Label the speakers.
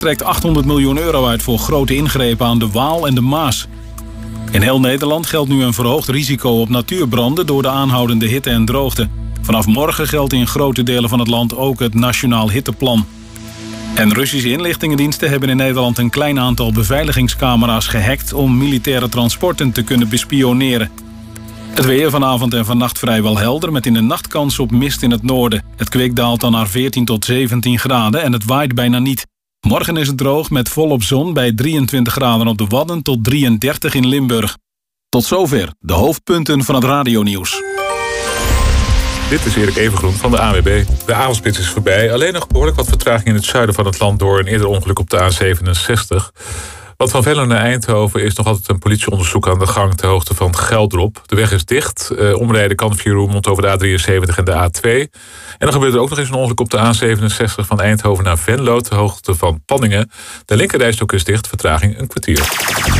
Speaker 1: trekt 800 miljoen euro uit voor grote ingrepen aan de Waal en de Maas. In heel Nederland geldt nu een verhoogd risico op natuurbranden door de aanhoudende hitte en droogte. Vanaf morgen geldt in grote delen van het land ook het Nationaal Hitteplan. En Russische inlichtingendiensten hebben in Nederland een klein aantal beveiligingscamera's gehackt om militaire transporten te kunnen bespioneren. Het weer vanavond en vannacht vrijwel helder met in de nacht kans op mist in het noorden. Het kwik daalt dan naar 14 tot 17 graden en het waait bijna niet. Morgen is het droog met volop zon bij 23 graden op de Wadden tot 33 in Limburg. Tot zover de hoofdpunten van het radionieuws.
Speaker 2: Dit is Erik Evengroen van de ANWB. De avondspits is voorbij. Alleen nog behoorlijk wat vertraging in het zuiden van het land door een eerder ongeluk op de A67. Want van Venlo naar Eindhoven is nog altijd een politieonderzoek aan de gang ter hoogte van Geldrop. De weg is dicht. Omrijden kan via Roermond over de A73 en de A2. En dan gebeurt er ook nog eens een ongeluk op de A67 van Eindhoven naar Venlo ter hoogte van Panningen. De linkerrijstok is dicht, vertraging een kwartier.